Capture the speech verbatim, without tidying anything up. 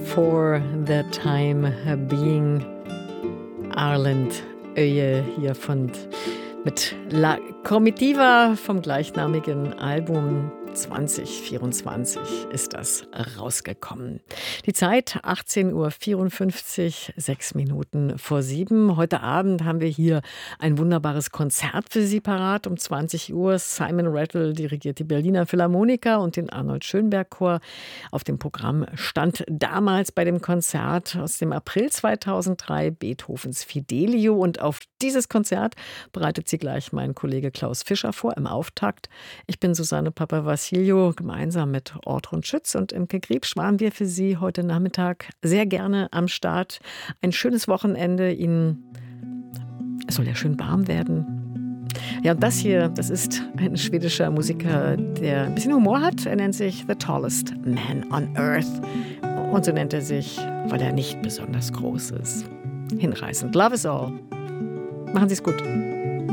For the Time Being. Ireland Öje hier von mit La Comitiva vom gleichnamigen Album. zwanzig vierundzwanzig ist das rausgekommen. Die Zeit achtzehn Uhr vierundfünfzig, sechs Minuten vor sieben. Heute Abend haben wir hier ein wunderbares Konzert für Sie parat. Um zwanzig Uhr Simon Rattle dirigiert die Berliner Philharmoniker und den Arnold Schönberg Chor. Auf dem Programm stand damals bei dem Konzert aus dem April zweitausenddrei Beethovens Fidelio. Und auf dieses Konzert bereitet sie gleich mein Kollege Klaus Fischer vor im Auftakt. Ich bin Susanne Papa-Vassilio. Gemeinsam mit Ortrud Schütz und Imke Griebsch waren wir für Sie heute Nachmittag sehr gerne am Start. Ein schönes Wochenende Ihnen. Es soll ja schön warm werden. Ja, und das hier, das ist ein schwedischer Musiker, der ein bisschen Humor hat. Er nennt sich The Tallest Man on Earth. Und so nennt er sich, weil er nicht besonders groß ist. Hinreißend. Love is all. Machen Sie es gut.